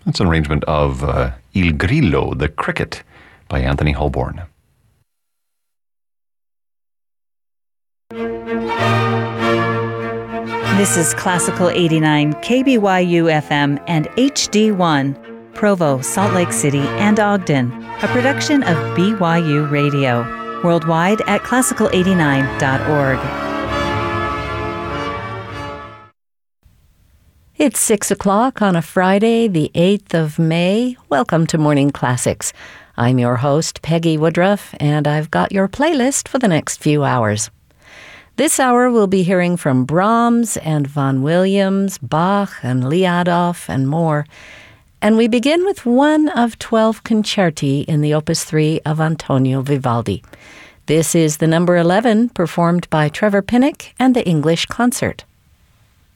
That's an arrangement of Il Grillo, the Cricket, by Anthony Holborn. This is Classical 89, KBYU FM and HD1, Provo, Salt Lake City, and Ogden, a production of BYU Radio, worldwide at classical89.org. It's 6 o'clock on a Friday, the 8th of May. Welcome to Morning Classics. I'm your host, Peggy Woodruff, and I've got your playlist for the next few hours. This hour we'll be hearing from Brahms and Vaughan Williams, Bach and Lee Adolph, and more. And we begin with one of 12 concerti in the Opus 3 of Antonio Vivaldi. This is the number 11, performed by Trevor Pinnock and the English Concert.